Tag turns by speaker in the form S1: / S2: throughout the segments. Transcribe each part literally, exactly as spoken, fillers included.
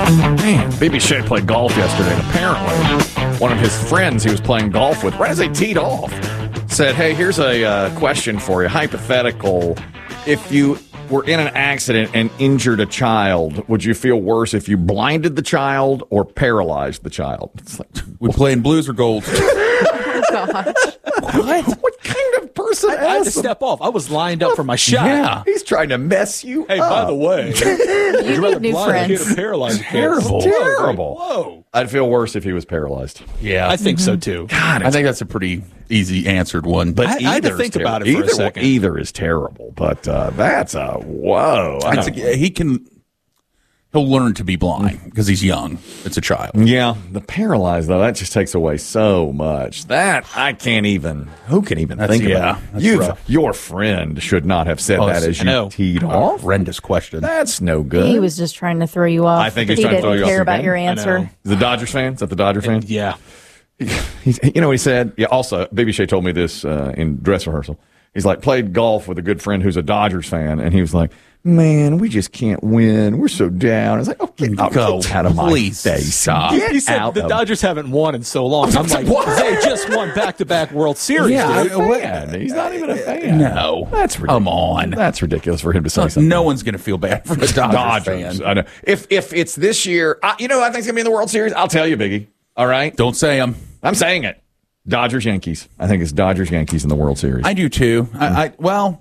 S1: Man, B B Shea played golf yesterday, and apparently one of his friends he was playing golf with, right as they teed off, said, hey, here's a uh, question for you, hypothetical. If you were in an accident and injured a child, would you feel worse if you blinded the child or paralyzed the child? It's like,
S2: we playing blues or gold?
S3: Oh, gosh.
S1: What? What kind of person
S4: I, I had to
S1: asks him?
S4: step off. I was lined up for my shot.
S1: Yeah, he's trying to mess you
S4: Hey,
S1: up.
S4: by the way,
S3: You need new friends.
S4: Paralyzed
S1: Terrible. Terrible.
S4: Whoa.
S1: I'd feel worse if he was paralyzed.
S2: Yeah.
S4: I think so too.
S1: God,
S2: I think that's a pretty easy answered one.
S1: but
S4: I- I had to
S1: either's
S4: think
S1: ter-
S4: about it for a
S1: either,
S4: second.
S1: Either is terrible, but uh, that's a whoa. I
S2: It's
S1: don't-
S2: a, he can, he'll learn to be blind because he's young. It's a child.
S1: yeah, the paralyzed though, that just takes away so much. That I can't even. Who can even
S2: That's-
S1: think
S2: yeah,
S1: about?
S2: that's
S1: You've
S2: rough.
S1: your friend should not have said
S2: Oh,
S1: that
S2: I
S1: as you
S4: know.
S1: teed off.
S2: Horrendous question.
S1: That's no good.
S3: He was just trying to throw you off.
S1: I think he's
S3: he
S1: trying to
S3: didn't
S1: throw you off
S3: care
S1: your
S3: about
S1: game.
S3: your
S4: I
S3: answer.
S4: know.
S1: the Dodgers fan. Is that the Dodger fan?
S4: Yeah.
S1: He's, you know what he said? Yeah. Also, Baby Shea told me this uh, in dress rehearsal. He's like played golf with a good friend who's a Dodgers fan, and he was like, "Man, we just can't win. We're so down." I was like, "Oh, get out,
S2: Go.
S1: get out of my
S2: Please
S1: face!
S2: stop.
S1: Get
S4: He said
S1: out
S4: the
S1: of-
S4: Dodgers haven't won in so long. I'm like,
S1: What?
S4: they just won back-to-back World Series.
S1: Yeah,
S4: dude.
S1: I'm a fan. He's not even a fan.
S2: No.
S1: That's ridiculous.
S2: Come on.
S1: That's ridiculous for him to say something.
S2: No one's going to feel bad for the Dodgers,
S1: Dodgers.
S2: fan.
S1: I know. If if it's this year, I, you know, I think it's gonna be in the World Series. I'll tell you, Biggie. All right,
S2: Don't say them.
S1: I'm saying it. Dodgers Yankees. I think it's Dodgers Yankees in the World Series.
S2: I do too. I, I well,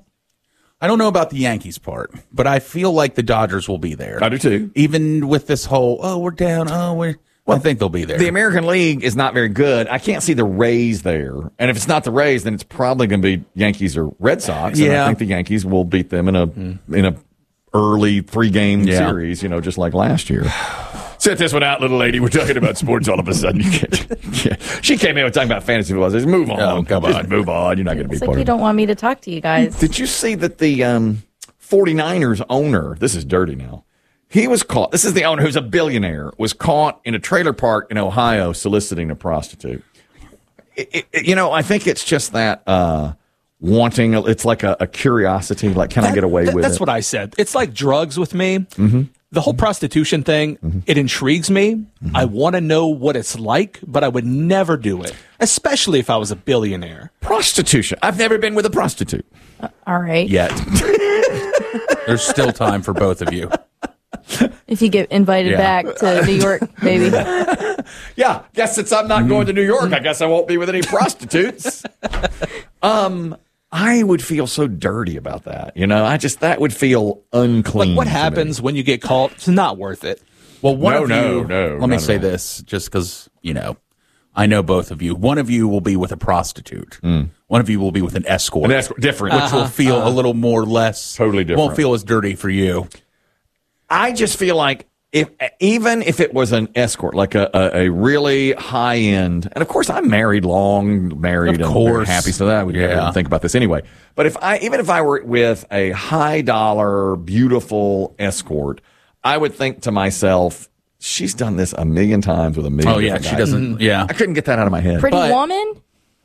S2: I don't know about the Yankees part, but I feel like the Dodgers will be there.
S1: I do too.
S2: Even with this whole, oh, we're down. Oh, we're. I think they'll be there.
S1: The American League is not very good. I can't see the Rays there. And if it's not the Rays, then it's probably going to be Yankees or Red Sox. And
S2: Yeah.
S1: I think the Yankees will beat them in a in a early three game
S2: Yeah.
S1: series, you know, just like last year. Set this one out, little lady. We're talking about sports all of a sudden. You can't, yeah. She came in with talking about fantasy football. Just move on.
S2: Oh, come
S1: Just
S2: on.
S1: move on. You're not going to be
S3: It's
S1: part
S3: like
S1: of
S3: you
S1: it.
S3: don't want me to talk to you guys.
S1: Did you see that the um, 49ers owner, this is dirty now, he was caught, this is the owner who's a billionaire, was caught in a trailer park in Ohio soliciting a prostitute. It, it, you know, I think it's just that uh, wanting, it's like a, a curiosity, like, can I
S4: That-
S1: get away
S4: that-
S1: with
S4: That's
S1: it?
S4: what I said. It's like drugs with me.
S1: Mm-hmm.
S4: The whole prostitution thing, it intrigues me. I want to know what it's like, but I would never do it, especially if I was a billionaire.
S1: Prostitution. I've never been with a prostitute.
S3: All right.
S2: Yet. There's still time for both of you.
S3: If you get invited
S2: Yeah.
S3: back to New York, baby.
S1: Yeah, guess since I'm not going to New York, I guess I won't be with any prostitutes. um, I would feel so dirty about that. You know, I just that would feel unclean.
S4: Like, what
S1: to me.
S4: happens when you get caught? It's not worth it.
S2: Well, one
S1: No,
S2: of
S1: no,
S2: you.
S1: no,
S2: Let
S1: not
S2: me
S1: at
S2: say
S1: all.
S2: this, just because you know, I know both of you. One of you will be with a prostitute. One of you will be with an escort,
S1: And that's different.
S2: which will feel a little more less
S1: Totally different.
S2: Won't feel as dirty for you.
S1: I just feel like if even if it was an escort, like a, a, a really high end, and of course I'm married, long married,
S2: Of
S1: and very
S2: course.
S1: happy, so that I would never
S2: Yeah.
S1: even think about this anyway. But if I even if I were with a high dollar, beautiful escort, I would think to myself, she's done this a million times with a million.
S2: Oh yeah,
S1: different
S2: she
S1: guys.
S2: doesn't. Yeah,
S1: I couldn't get that out of my head.
S3: Pretty
S2: But-
S3: woman?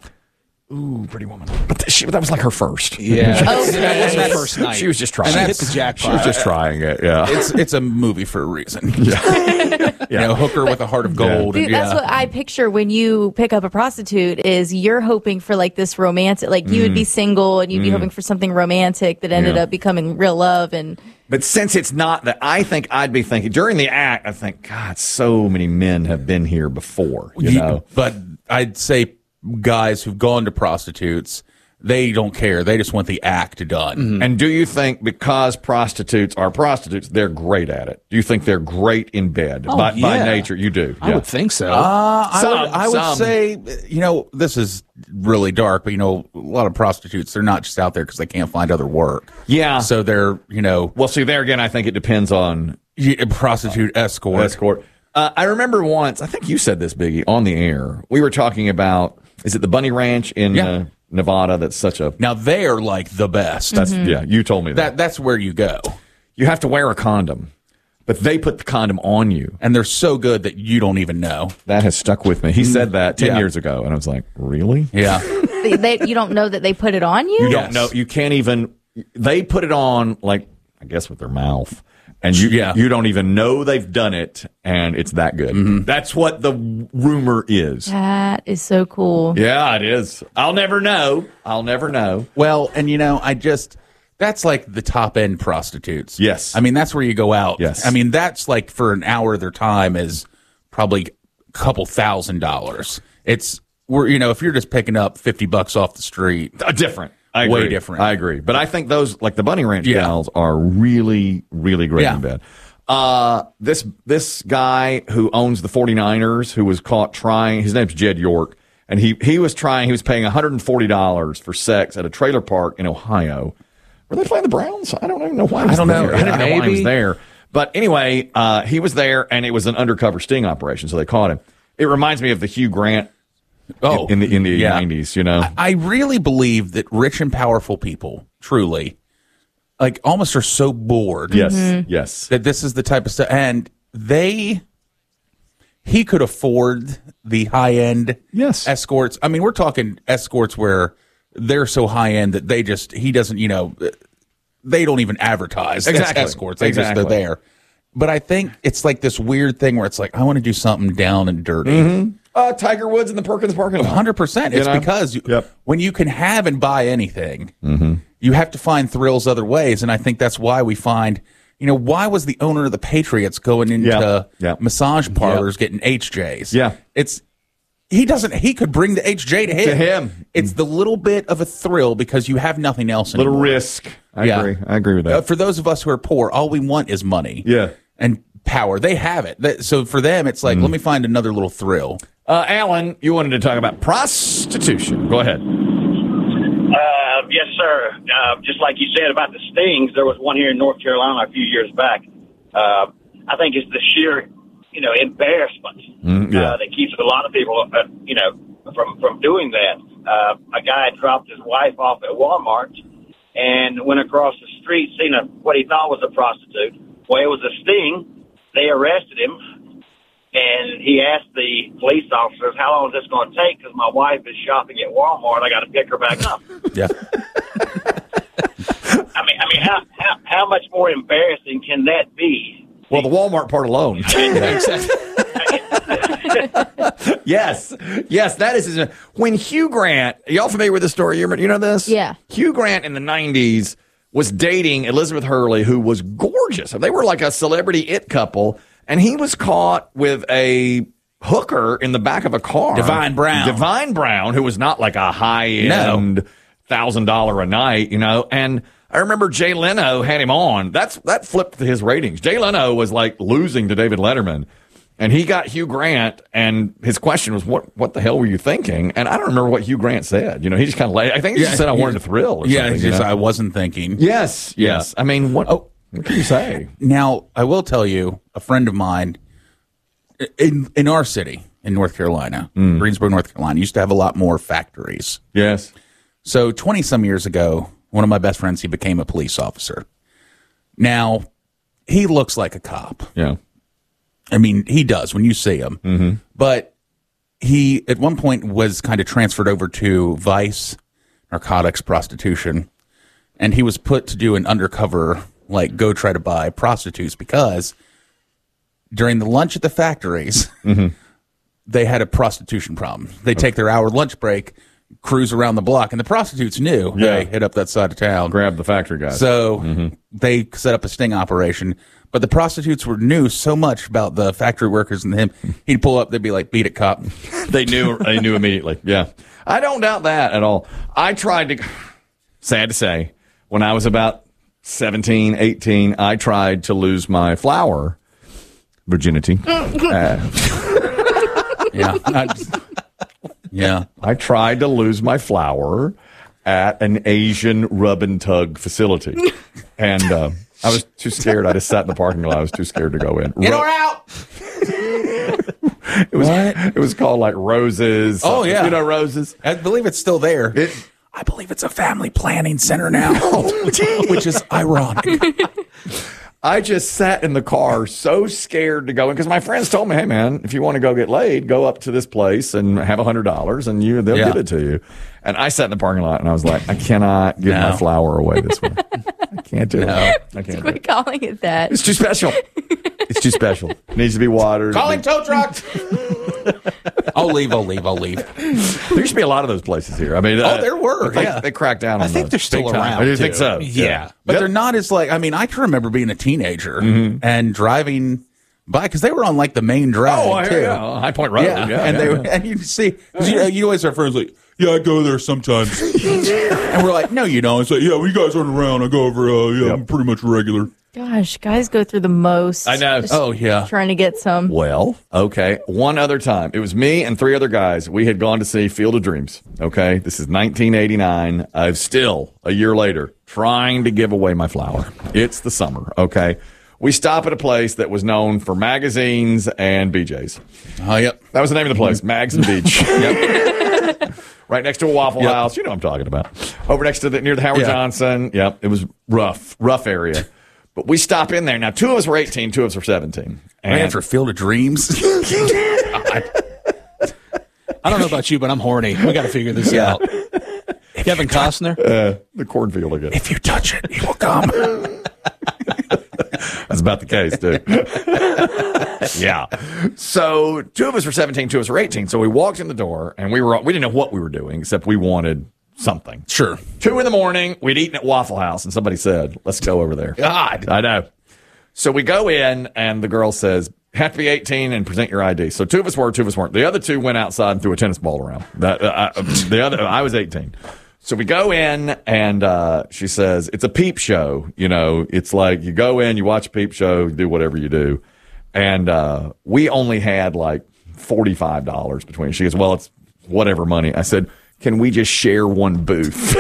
S1: Ooh, Pretty Woman. But th- she, that was like her first.
S4: Yeah.
S3: Oh,
S4: That was her
S3: yes.
S4: first night.
S1: She was just trying.
S4: She
S1: it.
S4: hit the jackpot.
S1: She was just trying it. Yeah.
S2: it's it's a movie for a reason. Yeah, you know, hooker with a heart of gold.
S3: Dude,
S2: and,
S3: that's
S2: yeah.
S3: what I picture when you pick up a prostitute is you're hoping for like this romantic, like you would be single and you'd be hoping for something romantic that ended
S1: Yeah.
S3: up becoming real love. And
S1: But since it's not that, I think I'd be thinking during the act. I think, God, so many men have been here before. You
S2: Ye-
S1: know,
S2: but I'd say guys who've gone to prostitutes, they don't care. They just want the act done.
S1: and do you think because prostitutes are prostitutes, they're great at it? Do you think they're great in bed by, by
S4: yeah.
S1: nature? You do.
S4: I
S1: yeah.
S4: would think so.
S2: Uh, I
S1: Some,
S2: would, I would
S1: some.
S2: say, you know, this is really dark, but, you know, a lot of prostitutes, they're not just out there because they can't find other work.
S1: Yeah.
S2: So they're, you know,
S1: Well, see, there again, I think it depends on
S2: y- prostitute escort.
S1: escort. Uh, I remember once, I think you said this, Biggie, on the air. We were talking about, is it the Bunny Ranch in
S2: Yeah.
S1: uh, Nevada? That's such a,
S2: Now, they're like the best.
S1: that's, yeah, you told me that.
S2: that That's where you go.
S1: You have to wear a condom, but they put the condom on you.
S2: And they're so good that you don't even know.
S1: That has stuck with me. He said that ten
S2: Yeah.
S1: years ago, and I was like, really?
S2: Yeah.
S3: they, they, you don't know that they put it on you?
S1: You
S2: Yes.
S1: don't know. You can't even. They put it on, like, I guess with their mouth, And you
S2: Yeah.
S1: you don't even know they've done it, and it's that good.
S2: Mm-hmm.
S1: That's what the rumor is.
S3: That is so cool.
S1: Yeah, it is. I'll never know. I'll never know.
S2: Well, and you know, I just that's like the top end prostitutes.
S1: Yes.
S2: I mean, that's where you go out.
S1: Yes.
S2: I mean, that's like for an hour of their time is probably a couple thousand dollars. It's we're you know, if you're just picking up fifty bucks off the street,
S1: Uh, different. I
S2: Way
S1: agree.
S2: different.
S1: I agree. But I think those, like the Bunny Ranch
S2: Yeah.
S1: gals, are really, really great
S2: Yeah.
S1: in bed. Uh, this this guy who owns the 49ers, who was caught trying, his name's Jed York, and he, he was trying, he was paying one hundred forty dollars for sex at a trailer park in Ohio. Were they playing the Browns? I don't even know why he was
S2: I don't know.
S1: there. I didn't know why he was
S4: Maybe.
S1: there. But anyway, uh, he was there, and it was an undercover sting operation, so they caught him. It reminds me of the Hugh Grant
S2: oh,
S1: in the in the
S2: yeah.
S1: nineties, you know?
S2: I really believe that rich and powerful people, truly, like almost are so bored.
S1: Yes, yes.
S2: That this is the type of stuff, and they, he could afford the high end
S1: Yes.
S2: escorts. I mean, we're talking escorts where they're so high end that they just he doesn't, you know, they don't even advertise as
S1: Exactly.
S2: escorts. They
S1: Exactly.
S2: just they're there. But I think it's like this weird thing where it's like I want to do something down and dirty.
S1: Uh, Tiger Woods in the Perkins parking lot.
S2: one hundred percent. It's
S1: You know?
S2: because you,
S1: Yep.
S2: when you can have and buy anything, you have to find thrills other ways. And I think that's why we find, you know, why was the owner of the Patriots going into
S1: Yeah. Yeah.
S2: massage parlors getting H Js?
S1: Yeah.
S2: It's, he doesn't, he could bring the H J to him.
S1: To him.
S2: It's the little bit of a thrill because you have nothing else
S1: Little
S2: anymore.
S1: risk. I
S2: Yeah.
S1: agree. I agree with that.
S2: Uh, for those of us who are poor, all we want is money.
S1: Yeah.
S2: And power. They have it. That- so for them, it's like, let me find another little thrill.
S1: Uh, Alan, you wanted to talk about prostitution. Go ahead.
S5: Uh, yes, sir. Uh, just like you said about the stings, there was one here in North Carolina a few years back. Uh, I think it's the sheer, you know, embarrassment
S1: Mm, yeah.
S5: uh, that keeps a lot of people, uh, you know, from from doing that. Uh, a guy dropped his wife off at Walmart and went across the street, seen a what he thought was a prostitute. Well, it was a sting. They arrested him. And he asked the police officers, how long is this going to take? Because my wife is shopping at Walmart. I got to pick her back up.
S2: Yeah.
S5: I mean, I mean, how, how how much more embarrassing can that be?
S1: Well, the Walmart part alone. yes. Yes, that is. When Hugh Grant, y'all familiar with this story? You you know this?
S3: Yeah.
S1: Hugh Grant in the nineties was dating Elizabeth Hurley, who was gorgeous. They were like a celebrity it couple. And he was caught with a hooker in the back of a car.
S2: Divine Brown.
S1: Divine Brown, who was not like a high-end one thousand dollars a night, you know. And I remember Jay Leno had him on. That's That flipped his ratings. Jay Leno was like losing to David Letterman. And he got Hugh Grant, and his question was, what what the hell were you thinking? And I don't remember what Hugh Grant said. You know, he just kind of laid, I think he just said, I wanted to thrill or
S2: Yeah,
S1: something.
S2: it's
S1: you
S2: just,
S1: know?
S2: I wasn't thinking.
S1: Yes, yes. I mean, what,
S2: Oh.
S1: what can you say?
S2: Now, I will tell you, a friend of mine in in our city in North Carolina, Greensboro, North Carolina, used to have a lot more factories.
S1: Yes.
S2: So twenty some years ago, one of my best friends, he became a police officer. Now, he looks like a cop.
S1: Yeah.
S2: I mean, he does when you see him. Mm-hmm. But he, at one point, was kind of transferred over to vice, narcotics, prostitution. And he was put to do an undercover, like, go try to buy prostitutes because during the lunch at the factories, they had a prostitution problem. They take their hour lunch break, cruise around the block, and the prostitutes knew,
S1: Yeah.
S2: hey, hit up that side of town.
S1: Grab the factory guys.
S2: So they set up a sting operation. But the prostitutes were knew so much about the factory workers and him. He'd pull up, they'd be like, beat it, cop.
S1: They knew. They knew immediately. Yeah, I don't doubt that at all. I tried to. Sad to say, when I was about seventeen, eighteen, I tried to lose my flower virginity. Uh,
S2: Yeah. I, yeah.
S1: I tried to lose my flower at an Asian rub and tug facility, and uh, I was too scared. I just sat in the parking lot. I was too scared to go in.
S2: In
S1: Ro-
S2: or out?
S1: It was. It was called like Roses.
S2: Oh,
S1: something.
S2: yeah.
S1: You know Roses.
S2: I believe it's still there.
S1: It-
S2: I believe it's a family planning center now, which is ironic.
S1: I just sat in the car so scared to go in because my friends told me, hey, man, if you want to go get laid, go up to this place and have one hundred dollars and you they'll
S2: Yeah.
S1: give it to you. And I sat in the parking lot and I was like, I cannot give
S2: No.
S1: my flower away this way. I can't do
S2: No.
S1: it. I can't do
S3: Quit
S1: it.
S3: calling it that.
S1: It's too special. It's too special. It needs to be watered.
S2: Calling tow truck. I'll leave. I'll leave. I'll leave.
S1: There used to be a lot of those places here. I mean,
S2: Oh,
S1: uh,
S2: there were,
S1: They,
S2: yeah.
S1: they cracked down on
S4: I think
S1: those
S4: they're still
S1: big time.
S4: around,
S1: I do think
S4: too.
S1: so.
S4: Yeah.
S2: But
S1: Yep.
S2: they're not as like, I mean, I can remember being a teenager and driving by because they were on like the main drag
S1: Oh, yeah,
S2: too.
S1: yeah. High Point Road.
S2: Yeah,
S1: Yeah,
S2: and
S1: yeah,
S2: they
S1: yeah.
S2: and you see, 'cause you, you always have friends like, yeah, I go there sometimes, and we're like, no, you don't. It's like, yeah, well, you guys aren't around. I go over. Uh, yeah,
S1: Yep.
S2: I'm pretty much regular.
S3: Gosh, guys go through the most.
S1: I know.
S3: Just
S2: Oh yeah,
S3: trying to get some.
S1: Well, okay. One other time. It was me and three other guys. We had gone to see Field of Dreams. Okay. This is nineteen eighty-nine. I'm still, a year later, trying to give away my flower. It's the summer. Okay. We stop at a place that was known for magazines and B Js.
S2: oh yep.
S1: That was the name of the place, Mags and Beach.
S2: Yep.
S1: Right next to a Waffle
S2: Yep.
S1: House. You know what I'm talking about. Over next to the, near the Howard
S2: Yeah.
S1: Johnson. Yep. It was rough, rough area. But we stop in there. Now, two of us were eighteen, two of us were seventeen.
S2: Ran for Field of Dreams.
S4: I don't know about you, but I'm horny. We got to figure this
S2: Yeah.
S4: out. Kevin Costner.
S1: uh, the cornfield again.
S2: If you touch it, he will come.
S1: That's about the case, dude. Yeah. So two of us were seventeen, two of us were eighteen. So we walked in the door and we were we didn't know what we were doing except we wanted something.
S2: Sure.
S1: Two in the morning, we'd eaten at Waffle House and somebody said, let's go over there.
S2: God.
S1: I know. So we go in and the girl says, have to be eighteen and present your I D. So two of us were, two of us weren't. The other two went outside and threw a tennis ball around. That uh, I, the other, I was eighteen. So we go in and uh, she says, it's a peep show. You know, it's like you go in, you watch a peep show, you do whatever you do. And uh, we only had like forty-five dollars between us. She goes, well, it's whatever money. I said, can we just share one booth?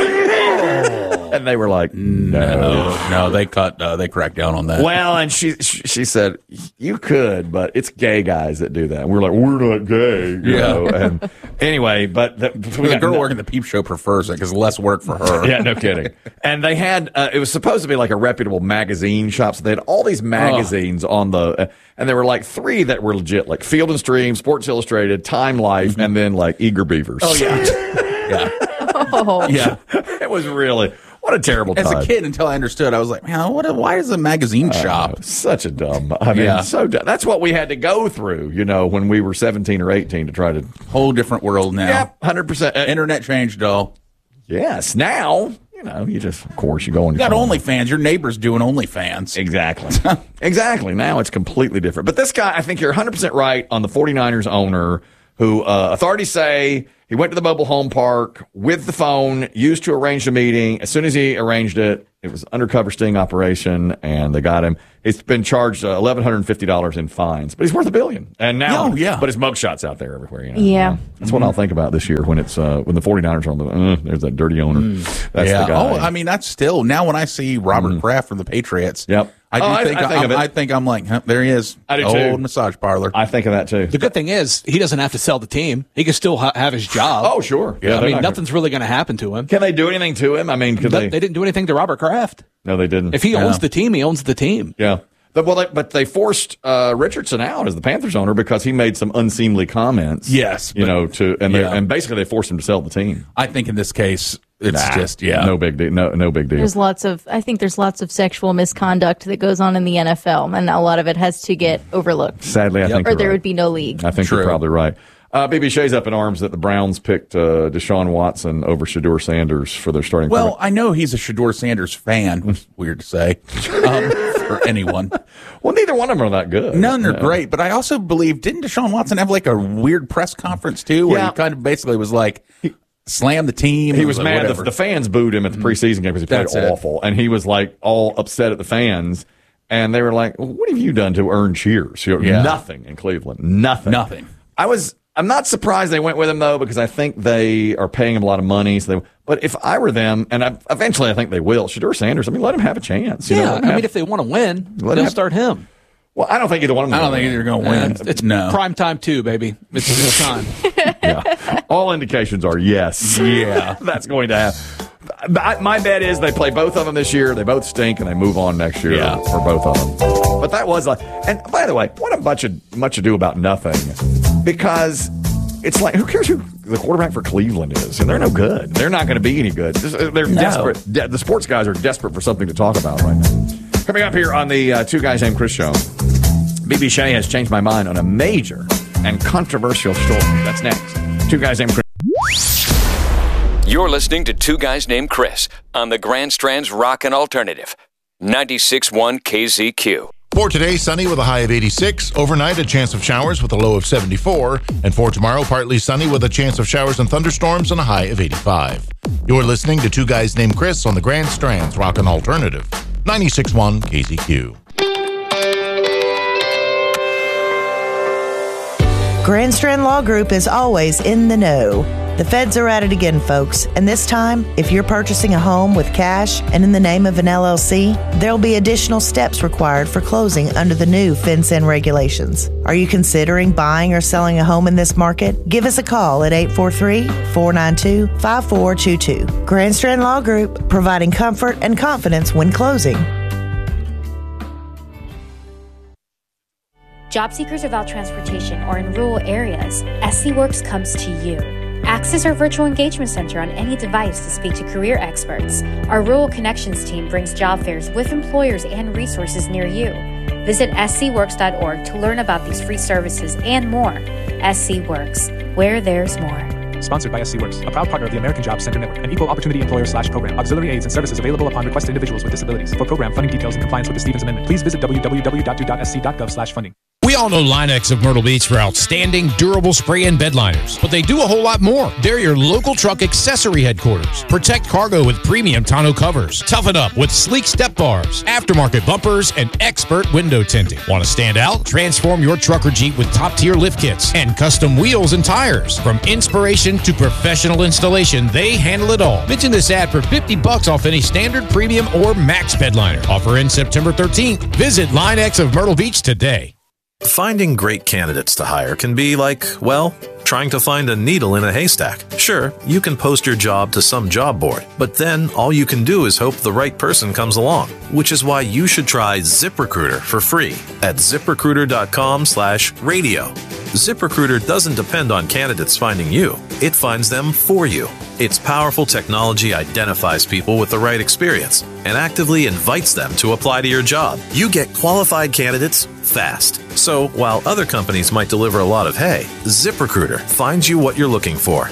S1: And they were like, no.
S2: No, no, they cut. Uh, they cracked down on that.
S1: Well, and she she said, you could, but it's gay guys that do that. And we're like, we're not gay. You
S2: Yeah.
S1: know? And anyway, but the, we
S2: the
S1: got
S2: girl
S1: no-
S2: working the peep show prefers it because less work for her.
S1: Yeah, no kidding. And they had, uh, it was supposed to be like a reputable magazine shop. So they had all these magazines on the, uh, and there were like three that were legit, like Field and Stream, Sports Illustrated, Time Life, and then like Eager Beavers.
S2: Oh yeah, yeah,
S3: Oh,
S2: yeah.
S1: It was really, what a terrible
S2: As
S1: time.
S2: a kid, until I understood, I was like, man, what? Why is a magazine shop?
S1: Such a dumb. I mean,
S2: Yeah.
S1: so dumb. That's what we had to go through, you know, when we were seventeen or eighteen to try to.
S2: Whole different world now.
S1: Yep, one hundred percent. Uh,
S2: Internet changed all.
S1: yes, now, you know, you just, of course, you go on
S2: You
S1: your
S2: got
S1: phone.
S2: OnlyFans. Your neighbor's doing OnlyFans.
S1: Exactly. Exactly. Now it's completely different. But this guy, I think you're one hundred percent right on the 49ers owner who uh, authorities say he went to the mobile home park with the phone used to arrange a meeting. As soon as he arranged it, it was an undercover sting operation, and they got him. He's been charged uh, one thousand one hundred fifty dollars in fines, but he's worth a billion. And now,
S2: Oh, yeah.
S1: but his mugshot's out there everywhere. You know?
S3: Yeah.
S1: That's what I'll think about this year when it's uh, when the 49ers are on the. Uh, there's that dirty owner. That's
S2: yeah.
S1: the guy.
S2: Oh, I mean, that's still now when I see Robert Kraft from the Patriots.
S1: Yep.
S2: I do
S1: Oh, I-
S2: think
S1: I think
S2: I'm-
S1: of it.
S2: I think I'm like, huh, there he is.
S1: I do
S2: Old
S1: too.
S2: massage parlor.
S1: I think of that too.
S4: The good thing is he doesn't have to sell the team. He can still ha- have his job.
S1: Oh, sure. Yeah,
S4: I
S1: they're
S4: mean,
S1: not
S4: nothing's really going to happen to him.
S1: Can they do anything to him? I mean, could
S4: They,
S1: they?
S4: they didn't do anything to Robert Kraft.
S1: No, they didn't.
S4: If he
S2: Yeah.
S4: owns the team, he owns the team.
S1: yeah. But, well, they, but they forced uh, Richardson out as the Panthers owner because he made some unseemly comments.
S2: Yes,
S1: you
S2: but-
S1: know, to and they,
S2: Yeah.
S1: and basically they forced him to sell the team.
S2: I think in this case, it's
S1: Nah,
S2: just yeah.
S1: no big deal. No, no big deal.
S3: There's lots of, I think there's lots of sexual misconduct that goes on in the N F L, and a lot of it has to get overlooked,
S1: Sadly, I think
S3: or
S1: you're
S3: there
S1: right.
S3: would be no league.
S1: I think
S2: True.
S1: you're probably right. Uh, B B Shea's up in arms that the Browns picked uh, Deshaun Watson over Shedeur Sanders for their starting.
S2: Well,
S1: quarterback.
S2: I know he's a Shedeur Sanders fan. Which is weird to say um, for anyone.
S1: well, neither one of them are that good.
S2: None are
S1: Yeah.
S2: great, but I also believe didn't Deshaun Watson have like a weird press conference too, where
S1: Yeah.
S2: he kind of basically was like slam the team.
S1: He
S2: and
S1: was
S2: like,
S1: mad. The,
S2: whatever.
S1: the fans booed him at the preseason game because he played
S2: That's it.
S1: awful, and he was like all upset at the fans. And they were like, well, "What have you done to earn cheers?" You know,
S2: Yeah.
S1: Nothing in Cleveland. Nothing.
S2: Nothing.
S1: I was. I'm not surprised they went with him though, because I think they are paying him a lot of money. So they, but if I were them, and I, eventually I think they will, Shedeur Sanders. I mean, let him have a chance. You
S4: Yeah,
S1: know,
S4: I
S1: let him
S4: mean,
S1: have-
S4: if they want to win,
S1: Let
S4: they'll
S1: him-
S4: start him.
S1: well, I don't think either one of them.
S2: I don't think they're going to win.
S4: It's, it's
S2: no.
S4: prime time too, baby. It's, it's time.
S1: Yeah. All indications are yes.
S2: Yeah.
S1: That's going to happen. I, my bet is they play both of them this year. They both stink, and they move on next year
S2: Yeah.
S1: for both of them. But that was like, and by the way, what a bunch of much ado about nothing, because it's like, who cares who the quarterback for Cleveland is? And they're no good. They're not going to be any good. They're
S2: No.
S1: desperate. De- the sports guys are desperate for something to talk about right now. Coming up here on the uh, Two Guys Named Chris show, B B Shea has changed my mind on a major and controversial story. That's next. Two Guys Named Chris.
S6: You're listening to Two Guys Named Chris on the Grand Strand's Rockin' Alternative, ninety-six point one K Z Q.
S7: For today, sunny with a high of eighty-six. Overnight, a chance of showers with a low of seventy-four. And for tomorrow, partly sunny with a chance of showers and thunderstorms and a high of eighty-five. You're listening to Two Guys Named Chris on the Grand Strand's Rockin' Alternative, ninety-six point one K Z Q.
S8: Grand Strand Law Group is always in the know. The feds are at it again, folks, and this time, if you're purchasing a home with cash and in the name of an L L C, there'll be additional steps required for closing under the new FinCEN regulations. Are you considering buying or selling a home in this market? Give us a call at eight four three, four nine two, five four two two. Grand Strand Law Group, providing comfort and confidence when closing.
S9: Job seekers without transportation or in rural areas, S C Works comes to you. Access our virtual engagement center on any device to speak to career experts. Our Rural Connections team brings job fairs with employers and resources near you. Visit S C works dot org to learn about these free services and more. S C Works, where there's more.
S10: Sponsored by S C Works, a proud partner of the American Job Center Network, an equal opportunity employer slash program. Auxiliary aids and services available upon request to individuals with disabilities. For program funding details and compliance with the Stevens Amendment, please visit w w w dot do dot s c dot gov slash funding.
S11: We all know Linex of Myrtle Beach for outstanding, durable spray and bed liners, but they do a whole lot more. They're your local truck accessory headquarters. Protect cargo with premium tonneau covers. Toughen up with sleek step bars, aftermarket bumpers, and expert window tinting. Want to stand out? Transform your truck or Jeep with top-tier lift kits and custom wheels and tires. From inspiration to professional installation, they handle it all. Mention this ad for fifty bucks off any standard, premium, or max bed liner. Offer ends September thirteenth. Visit Linex of Myrtle Beach today.
S12: Finding great candidates to hire can be like, well, trying to find a needle in a haystack. Sure, you can post your job to some job board, but then all you can do is hope the right person comes along, which is why you should try ZipRecruiter for free at ziprecruiter dot com slash radio. ZipRecruiter doesn't depend on candidates finding you. It finds them for you. Its powerful technology identifies people with the right experience and actively invites them to apply to your job. You get qualified candidates fast. So while other companies might deliver a lot of hay, ZipRecruiter finds you what you're looking for.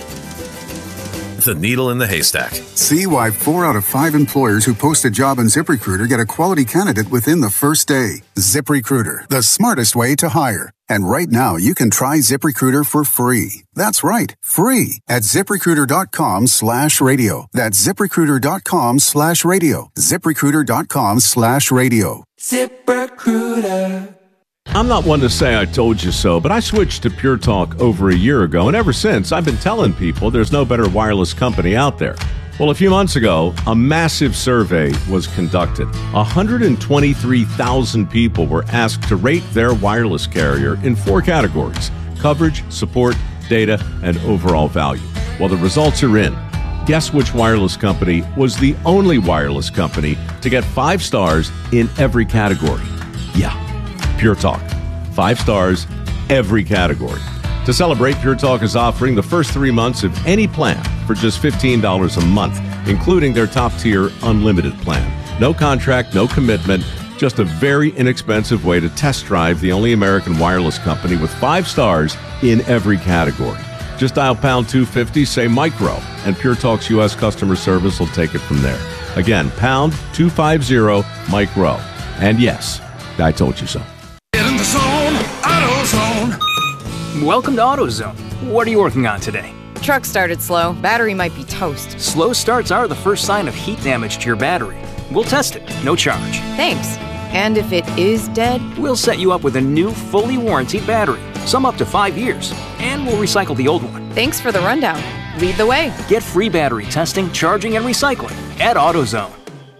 S12: The needle in the haystack.
S13: See why four out of five employers who post a job on ZipRecruiter get a quality candidate within the first day. ZipRecruiter, the smartest way to hire. And right now, you can try ZipRecruiter for free. That's right, free at ziprecruiter dot com slash radio. That's ziprecruiter dot com slash radio. ziprecruiter dot com slash radio.
S14: ZipRecruiter. I'm not one to say I told you so, but I switched to Pure Talk over a year ago, and ever since, I've been telling people there's no better wireless company out there. Well, a few months ago, a massive survey was conducted. one hundred twenty-three thousand people were asked to rate their wireless carrier in four categories: coverage, support, data, and overall value. Well, the results are in. Guess which wireless company was the only wireless company to get five stars in every category? Yeah, Pure Talk. Five stars, every category. To celebrate, Pure Talk is offering the first three months of any plan for just fifteen dollars a month, including their top-tier unlimited plan. No contract, no commitment, just a very inexpensive way to test drive the only American wireless company with five stars in every category. Just dial pound two fifty, say micro, and Pure Talk's U S customer service will take it from there. Again, pound two fifty, micro. And yes, I told you so.
S15: Get in the zone, AutoZone.
S16: Welcome to AutoZone. What are you working on today?
S17: Truck started slow. Battery might be toast.
S16: Slow starts are the first sign of heat damage to your battery. We'll test it, no charge.
S17: Thanks. And if it is dead?
S16: We'll set you up with a new, fully warranted battery, some up to five years, and we'll recycle the old one.
S17: Thanks for the rundown. Lead the way.
S16: Get free battery testing, charging, and recycling at AutoZone.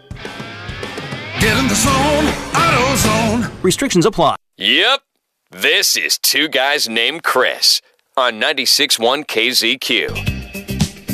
S15: Get in the zone, AutoZone.
S16: Restrictions apply.
S6: Yep. This is Two Guys Named Chris on ninety-six point one K Z Q.